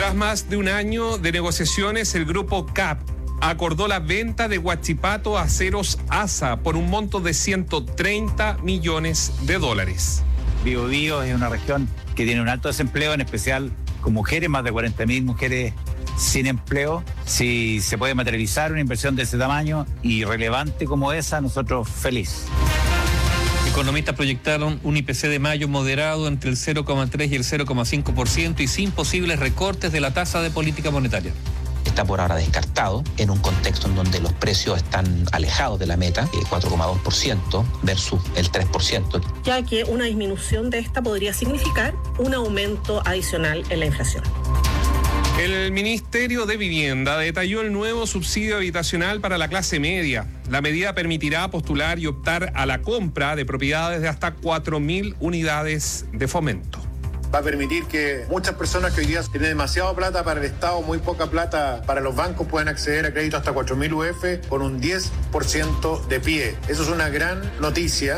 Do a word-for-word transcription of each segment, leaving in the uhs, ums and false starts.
Tras más de un año de negociaciones, el grupo C A P acordó la venta de Huachipato a Aceros ASA por un monto de ciento treinta millones de dólares. Biobío es una región que tiene un alto desempleo, en especial con mujeres, más de cuarenta mil mujeres sin empleo. Si se puede materializar una inversión de ese tamaño y relevante como esa, nosotros feliz. Economistas proyectaron un I P C de mayo moderado entre el cero coma tres y el cero coma cinco por ciento y sin posibles recortes de la tasa de política monetaria. Está por ahora descartado en un contexto en donde los precios están alejados de la meta, eh, cuatro coma dos por ciento versus el tres por ciento. Ya que una disminución de esta podría significar un aumento adicional en la inflación. El Ministerio de Vivienda detalló el nuevo subsidio habitacional para la clase media. La medida permitirá postular y optar a la compra de propiedades de hasta cuatro mil unidades de fomento. Va a permitir que muchas personas que hoy día tienen demasiada plata para el Estado, muy poca plata para los bancos, puedan acceder a crédito hasta cuatro mil U F con un diez por ciento de pie. Eso es una gran noticia.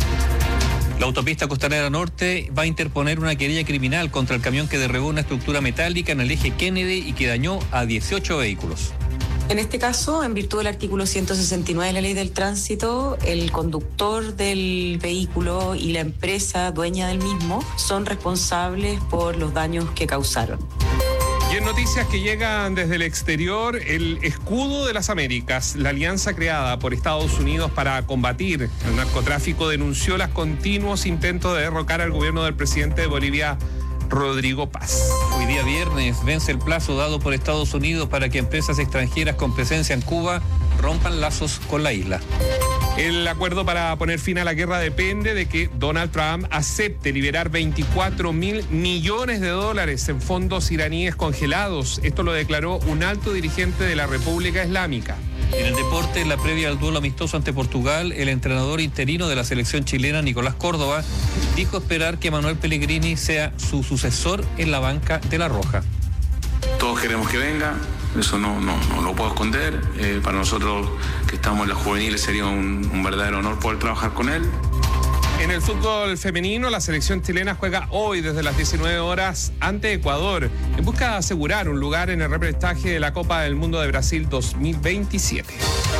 La autopista Costanera Norte va a interponer una querella criminal contra el camión que derribó una estructura metálica en el eje Kennedy y que dañó a dieciocho vehículos. En este caso, en virtud del artículo ciento sesenta y nueve de la Ley del Tránsito, el conductor del vehículo y la empresa dueña del mismo son responsables por los daños que causaron. Y en noticias que llegan desde el exterior, el Escudo de las Américas, la alianza creada por Estados Unidos para combatir el narcotráfico, denunció los continuos intentos de derrocar al gobierno del presidente de Bolivia, Rodrigo Paz. Hoy día viernes vence el plazo dado por Estados Unidos para que empresas extranjeras con presencia en Cuba rompan lazos con la isla. El acuerdo para poner fin a la guerra depende de que Donald Trump acepte liberar veinticuatro mil millones de dólares en fondos iraníes congelados. Esto lo declaró un alto dirigente de la República Islámica. En el deporte, en la previa al duelo amistoso ante Portugal, el entrenador interino de la selección chilena, Nicolás Córdoba, dijo esperar que Manuel Pellegrini sea su sucesor en la banca de La Roja. Todos queremos que venga, eso no, no, no lo puedo esconder. Eh, para nosotros que estamos en las juveniles sería un, un verdadero honor poder trabajar con él. En el fútbol femenino, la selección chilena juega hoy desde las diecinueve horas ante Ecuador en busca de asegurar un lugar en el repechaje de la Copa del Mundo de Brasil dos mil veintisiete.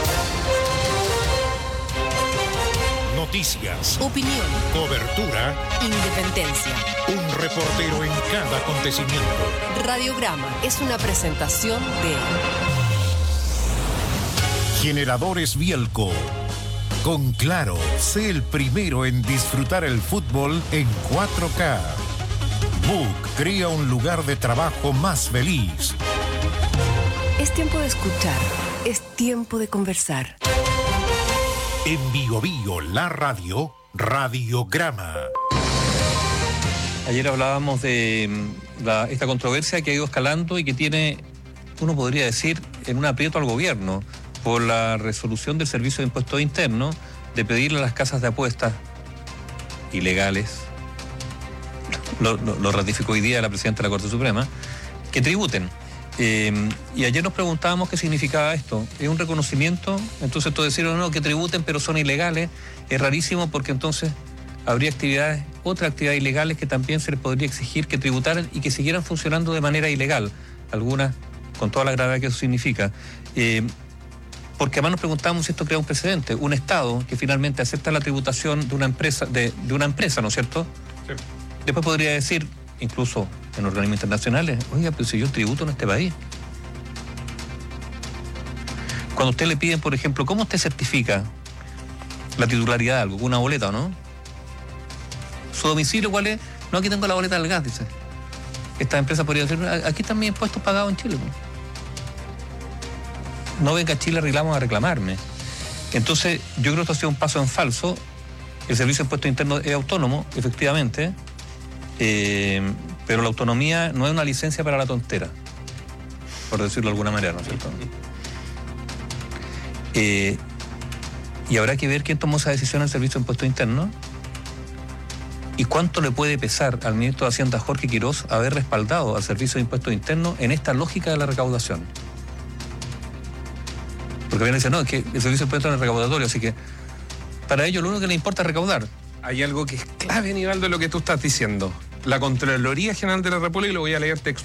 Noticias, opinión, cobertura, independencia. Un reportero en cada acontecimiento. Radiograma es una presentación de Generadores Bielco. Con Claro, sé el primero en disfrutar el fútbol en cuatro K. Book crea un lugar de trabajo más feliz. Es tiempo de escuchar, es tiempo de conversar. En Bio Bio, la radio, Radiograma. Ayer hablábamos de la, esta controversia que ha ido escalando y que tiene, uno podría decir, en un aprieto al gobierno por la resolución del Servicio de Impuestos Internos de pedirle a las casas de apuestas ilegales, lo, lo, lo ratificó hoy día la presidenta de la Corte Suprema, que tributen. Eh, y ayer nos preguntábamos qué significaba esto. ¿Es un reconocimiento? Entonces todos decían, no, que tributen pero son ilegales. Es rarísimo porque entonces habría actividades, otras actividades ilegales que también se les podría exigir que tributaran y que siguieran funcionando de manera ilegal, algunas con toda la gravedad que eso significa. Eh, porque además nos preguntamos si esto crea un precedente, un Estado que finalmente acepta la tributación de una empresa, de, de una empresa, ¿no es cierto? Sí. Después podría decir, incluso en organismos internacionales, oiga, pero si yo tributo en este país. Cuando a usted le piden, por ejemplo, ¿cómo usted certifica la titularidad de algo? ¿Una boleta o no? ¿Su domicilio cuál es? No, aquí tengo la boleta del gas, dice. Esta empresa podría decir, aquí están mis impuestos pagados en Chile. No venga a Chile, arreglamos a reclamarme. Entonces, yo creo que esto ha sido un paso en falso. El Servicio de Impuestos Internos es autónomo, efectivamente, eh, pero la autonomía no es una licencia para la tontera, por decirlo de alguna manera, ¿no es cierto? Eh, y habrá que ver quién tomó esa decisión en el Servicio de Impuestos Internos y cuánto le puede pesar al ministro de Hacienda, Jorge Quirós, haber respaldado al Servicio de Impuestos Internos en esta lógica de la recaudación. Porque viene a decir, no, es que el Servicio de Impuestos no es recaudatorio, así que para ellos lo único que les importa es recaudar. Hay algo que es clave, Nivaldo, de lo que tú estás diciendo. La Contraloría General de la República, y lo voy a leer textual.